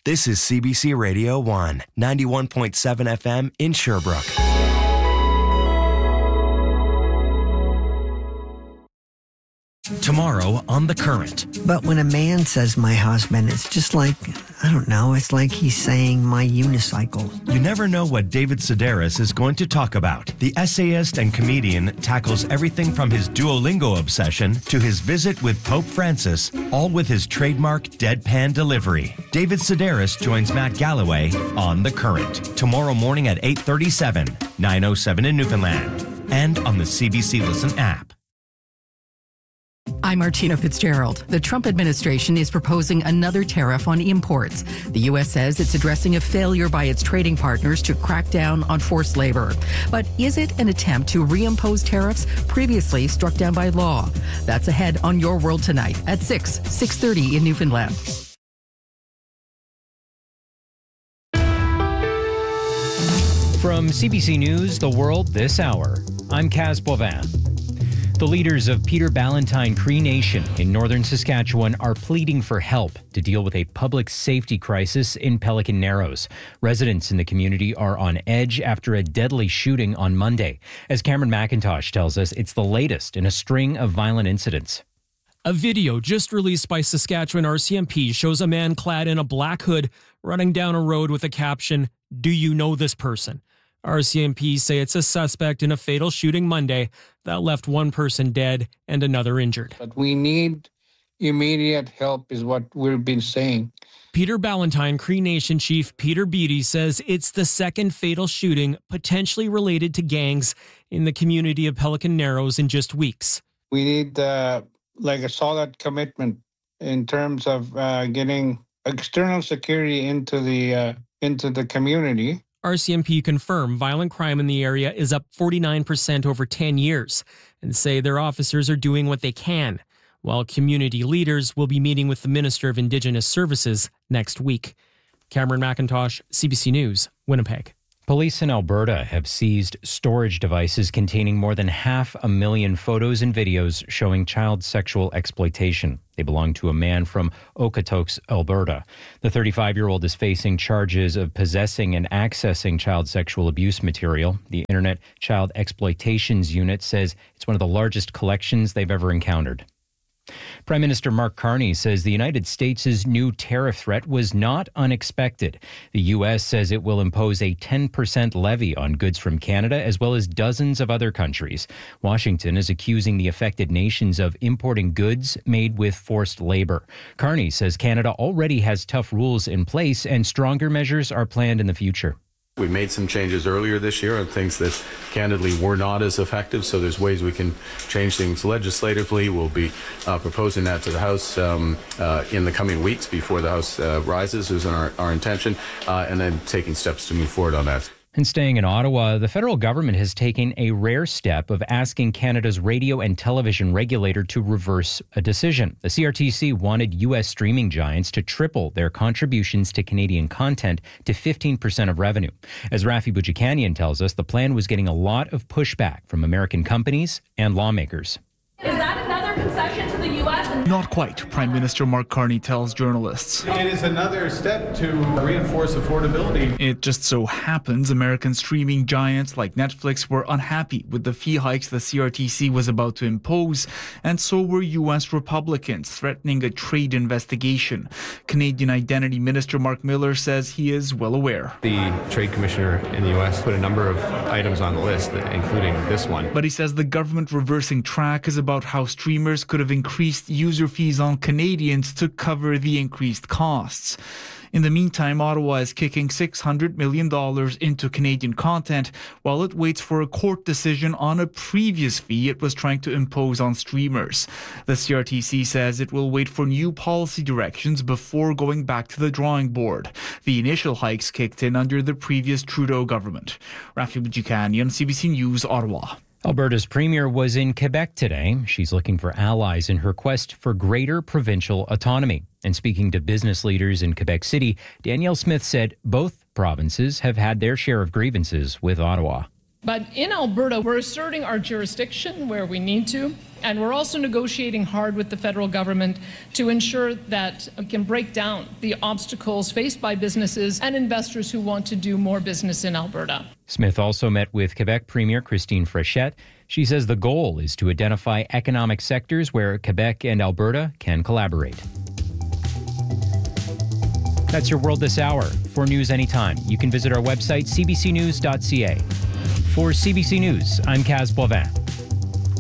This is CBC Radio 1, 91.7 FM in Sherbrooke. Tomorrow on The Current. But when a man says my husband, it's just like, I don't know, it's like he's saying my unicycle. You never know what David Sedaris is going to talk about. The essayist and comedian tackles everything from his Duolingo obsession to his visit with Pope Francis, all with his trademark deadpan delivery. David Sedaris joins Matt Galloway on The Current. Tomorrow morning at 8:37, 9:07 in Newfoundland. And on the CBC Listen app. I'm Martina Fitzgerald. The Trump administration is proposing another tariff on imports. The U.S. says it's addressing a failure by its trading partners to crack down on forced labor. But is it an attempt to reimpose tariffs previously struck down by law? That's ahead on Your World Tonight at 6:30 in Newfoundland. From CBC News, The World This Hour, I'm Kaz Boivin. The leaders of Peter Ballantine Cree Nation in northern Saskatchewan are pleading for help to deal with a public safety crisis in Pelican Narrows. Residents in the community are on edge after a deadly shooting on Monday. As Cameron McIntosh tells us, it's the latest in a string of violent incidents. A video just released by Saskatchewan RCMP shows a man clad in a black hood running down a road with a caption, "Do you know this person?" RCMP say it's a suspect in a fatal shooting Monday that left one person dead and another injured. But we need immediate help is what we've been saying. Peter Ballantine Cree Nation Chief Peter Beattie says it's the second fatal shooting potentially related to gangs in the community of Pelican Narrows in just weeks. We need a solid commitment in terms of getting external security into the community. RCMP confirm violent crime in the area is up 49% over 10 years and say their officers are doing what they can, while community leaders will be meeting with the Minister of Indigenous Services next week. Cameron McIntosh, CBC News, Winnipeg. Police in Alberta have seized storage devices containing more than 500,000 photos and videos showing child sexual exploitation. They belong to a man from Okotoks, Alberta. The 35-year-old is facing charges of possessing and accessing child sexual abuse material. The Internet Child Exploitations Unit says it's one of the largest collections they've ever encountered. Prime Minister Mark Carney says the United States' new tariff threat was not unexpected. The U.S. says it will impose a 10% levy on goods from Canada as well as dozens of other countries. Washington is accusing the affected nations of importing goods made with forced labor. Carney says Canada already has tough rules in place and stronger measures are planned in the future. We made some changes earlier this year on things that candidly were not as effective, so there's ways we can change things legislatively. We'll be proposing that to the House in the coming weeks before the House rises, is our intention, and then taking steps to move forward on that. And staying in Ottawa, the federal government has taken a rare step of asking Canada's radio and television regulator to reverse a decision. The CRTC wanted U.S. streaming giants to triple their contributions to Canadian content to 15% of revenue. As Rafi Bujikanian tells us, the plan was getting a lot of pushback from American companies and lawmakers. Is that another concession to the U.S.? Not quite, Prime Minister Mark Carney tells journalists. It is another step to reinforce affordability. It just so happens American streaming giants like Netflix were unhappy with the fee hikes the CRTC was about to impose, and so were U.S. Republicans, threatening a trade investigation. Canadian Identity Minister Mark Miller says he is well aware. The Trade Commissioner in the U.S. put a number of items on the list, including this one. But he says the government reversing track is about how streamers could have increased user fees on Canadians to cover the increased costs. In the meantime, Ottawa is kicking $600 million into Canadian content while it waits for a court decision on a previous fee it was trying to impose on streamers. The CRTC says it will wait for new policy directions before going back to the drawing board. The initial hikes kicked in under the previous Trudeau government. Rafi Bujikanian, CBC News, Ottawa. Alberta's premier was in Quebec today. She's looking for allies in her quest for greater provincial autonomy. And speaking to business leaders in Quebec City, Danielle Smith said both provinces have had their share of grievances with Ottawa. But in Alberta, we're asserting our jurisdiction where we need to, and we're also negotiating hard with the federal government to ensure that we can break down the obstacles faced by businesses and investors who want to do more business in Alberta. Smith also met with Quebec Premier Christine Fréchette. She says the goal is to identify economic sectors where Quebec and Alberta can collaborate. That's your World This Hour. For news anytime, you can visit our website, cbcnews.ca. For CBC News, I'm Kaz Boivin.